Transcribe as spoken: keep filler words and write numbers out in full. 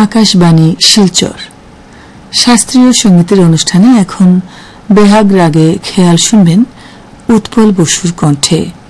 আকাশবাণী শিলচর শাস্ত্রীয় সঙ্গীতের অনুষ্ঠানে এখন বেহাগ রাগে খেয়াল শুনবেন উৎপল বসুর কণ্ঠে।